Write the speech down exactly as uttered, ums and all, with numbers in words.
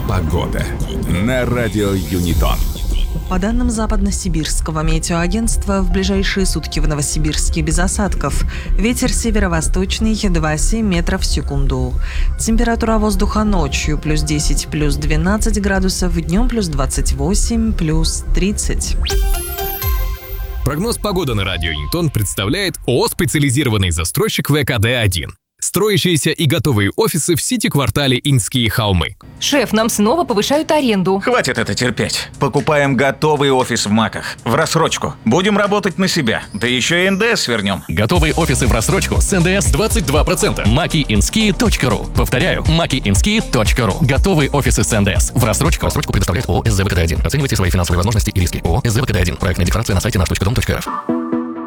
Погода на радио Юнитон. По данным Западно-Сибирского метеоагентства, в ближайшие сутки в Новосибирске без осадков. Ветер северо-восточный два целых семь десятых метров в секунду. Температура воздуха ночью плюс десять, плюс двенадцать градусов, днем плюс двадцать восемь, плюс тридцать. Прогноз погоды на радио Юнитон представляет ООО «Специализированный застройщик вэ ка дэ один». Строящиеся и готовые офисы в Сити-квартале Инские холмы. Шеф, нам снова повышают аренду. Хватит это терпеть. Покупаем готовый офис в МАКах. В рассрочку. Будем работать на себя. Да еще и эн дэ эс вернем. Готовые офисы в рассрочку с эн дэ эс двадцать два процента. маки инские точка ру. Повторяю, маки инские точка ру. Готовые офисы с эн дэ эс в рассрочку. Рассрочку предоставляет ООО эс зэ вэ ка дэ один. Оценивайте свои финансовые возможности и риски. ООО эс зэ вэ ка дэ один. Проектная декларация на сайте наш точка дом точка эр эф.